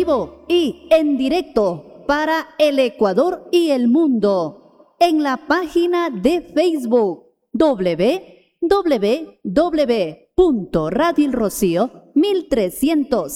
vivo y en directo para el Ecuador y el mundo en la página de Facebook www.radioelrocío 1300